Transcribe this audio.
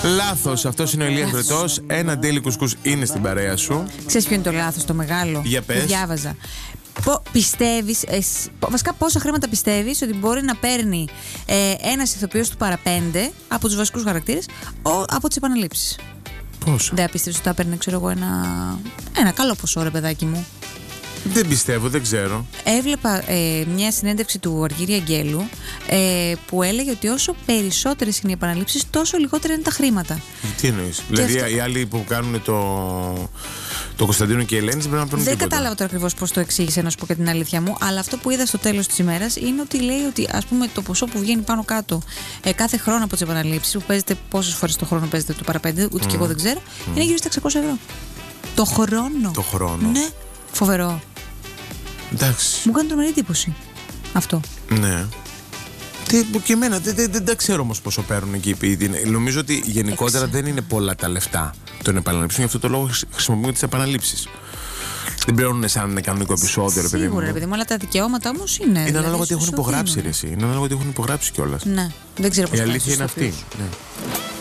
Λάθος, αυτός είναι ο Ηλίας Βρετός. Ένα ντέλι κουσκούς είναι στην παρέα σου. Ξέρεις ποιο είναι το λάθος, το μεγάλο? Για πες. Που διάβαζα. Πιστεύεις, βασικά πόσα χρήματα πιστεύεις ότι μπορεί να παίρνει ένας ηθοποιός του παραπέντε από τους βασικούς χαρακτήρες από τις επαναλήψεις? Πόσο? Δεν πίστευες ότι θα παίρνει, ξέρω εγώ, ένα καλό ποσό, ρε παιδάκι μου? Δεν πιστεύω, δεν ξέρω. Έβλεπα μια συνέντευξη του Αργύρη Αγγέλου που έλεγε ότι όσο περισσότερες είναι οι επαναλήψεις, τόσο λιγότερα είναι τα χρήματα. Τι εννοείς? Δηλαδή αυτό... οι άλλοι που κάνουν το Κωνσταντίνο και η Ελένη πρέπει να παίρνουν Δεν τίποτα. κατάλαβα τώρα ακριβώς πώς το εξήγησε, να σου πω και την αλήθεια μου, αλλά αυτό που είδα στο τέλος της ημέρας είναι ότι λέει ότι, ας πούμε, το ποσό που βγαίνει πάνω κάτω κάθε χρόνο από τις επαναλήψεις, που παίζεται πόσες φορές το χρόνο παίζεται το παραπέντε, ούτε και εγώ δεν ξέρω, είναι γύρω στα 600 ευρώ. Το χρόνο. Το χρόνο. Ναι, φοβερό. Εντάξει. Μου κάνει τρομερή εντύπωση αυτό. Ναι. Και εμένα δεν τα ξέρω όμως πόσο παίρνουν εκεί. Νομίζω ότι γενικότερα δεν είναι πολλά τα λεφτά των επαναλήψεων. Γι' αυτό το λόγο χρησιμοποιούν τις επαναλήψεις. Δεν παίρνουν σαν κανονικό επεισόδιο, ρε παιδί μου. Σίγουρα, ρε παιδί μου, αλλά τα δικαιώματα όμως είναι. Είναι δηλαδή, ανάλογα ότι έχουν σου υπογράψει, δίνουν. Είναι ανάλογα ότι έχουν υπογράψει κιόλας. Ναι, δεν ξέρω πώς Η κάνει αλήθεια είναι στους αυτή. ηθοποιούς. Ναι.